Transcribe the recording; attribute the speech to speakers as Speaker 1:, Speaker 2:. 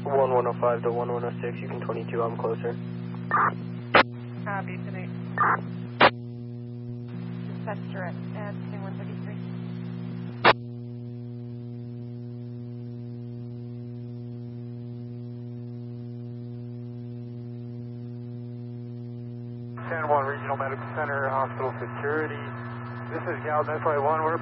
Speaker 1: 1105 to 1106, you can 22, I'm closer.
Speaker 2: Copy, today. Dispatch direct at 2133.
Speaker 3: San Juan Regional Medical Center, Hospital Security. This is Galveston Flight 1. We're